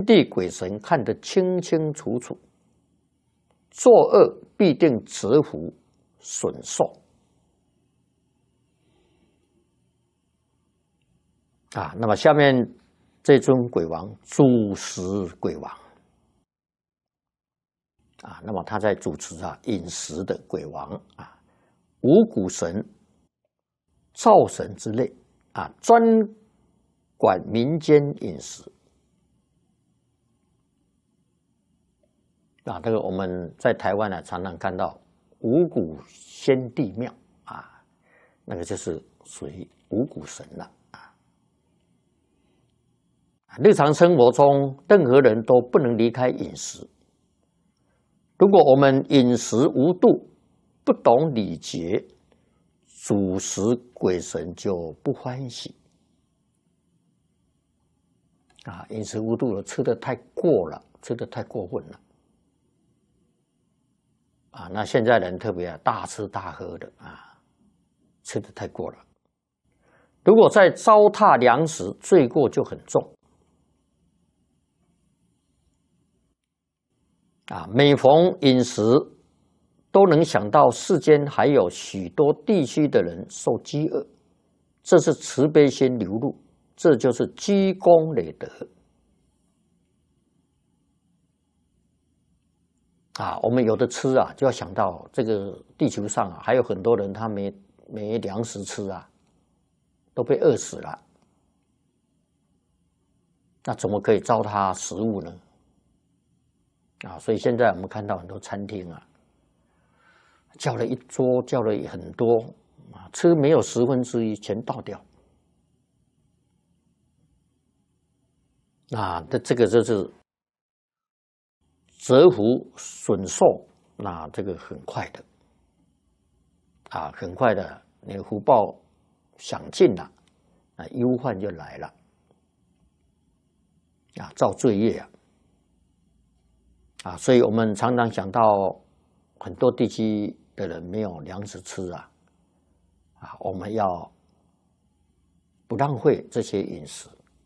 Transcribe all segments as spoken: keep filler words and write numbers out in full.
地鬼神看得清清楚楚，作恶必定折福损寿。啊，那么下面这尊鬼王主食鬼王啊，那么他在主持啊饮食的鬼王啊，五谷神、灶神之类啊，专管民间饮食啊。这个我们在台湾呢常常看到五谷先帝庙啊，那个就是属于五谷神了。日常生活中，任何人都不能离开饮食。如果我们饮食无度，不懂礼节，主食鬼神就不欢喜。啊，饮食无度了，吃得太过了，吃得太过分了。啊，那现在人特别啊，大吃大喝的啊，吃得太过了。如果再糟蹋粮食，罪过就很重。啊，每逢饮食，都能想到世间还有许多地区的人受饥饿，这是慈悲心流露，这就是积功累德。啊，我们有的吃啊，就要想到这个地球上啊，还有很多人他没没粮食吃啊，都被饿死了。那怎么可以糟蹋食物呢？啊，所以现在我们看到很多餐厅啊，叫了一桌，叫了很多啊，吃没有十分之一，全倒掉。啊，这这个就是折福损寿，那这个很快的，啊，很快的，你的福报享尽了，啊，忧患就来了，啊，造罪业啊。啊，所以我们常常想到很多地区的人没有粮食吃啊，啊，我们要不浪费这些饮食，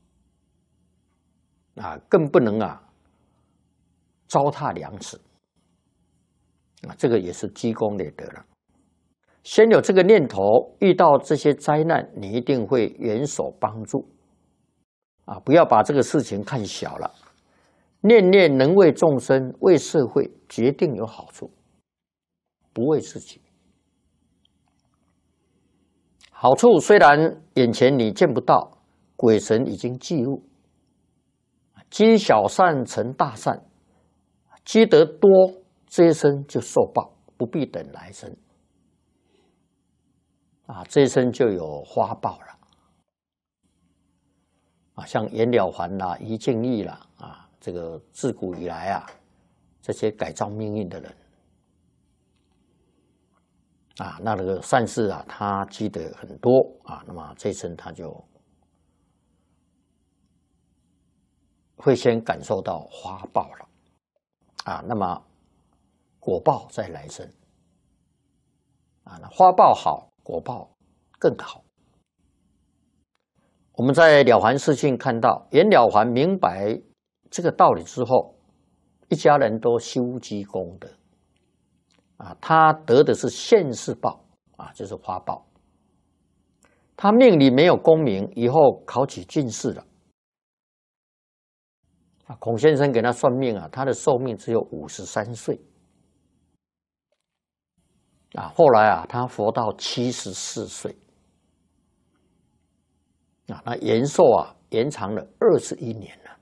啊，更不能啊糟蹋粮食，啊，这个也是积功累德了。先有这个念头，遇到这些灾难，你一定会援手帮助，啊，不要把这个事情看小了。念念能为众生、为社会，决定有好处，不为自己。好处虽然眼前你见不到，鬼神已经记录。积小善成大善，积得多，这一生就受报，不必等来生。啊，这一生就有花报了。啊，像颜了还啦、于敬义啦，啊。这个自古以来啊，这些改造命运的人啊，那这个善事啊，他积得很多啊，那么这一生他就会先感受到花报了啊，那么果报再来生啊，那花报好，果报更好。我们在了还视讯看到，颜了还明白这个道理之后，一家人都修积功德啊，他得的是现世报啊，就是花报。他命里没有功名，以后考取进士了啊。孔先生给他算命啊，他的寿命只有五十三岁啊。后来啊，他活到七十四岁啊，那延寿啊，延长了二十一年了。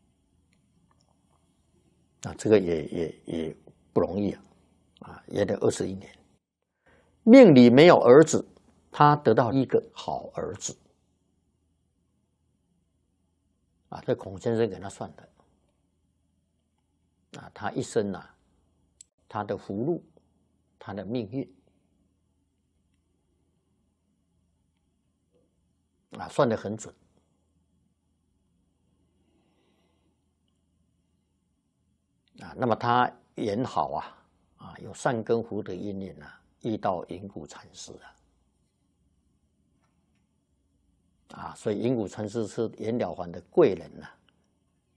啊，这个也也也不容易啊，啊，也得二十一年。命里没有儿子，他得到一个好儿子，啊，这孔先生给他算的，啊，他一生啊，他的福禄，他的命运，啊，算得很准。啊，那么他缘好啊，啊，有善根福德因缘啊，遇到云谷禅师啊，啊，所以云谷禅师是颜了还的贵人呐、啊。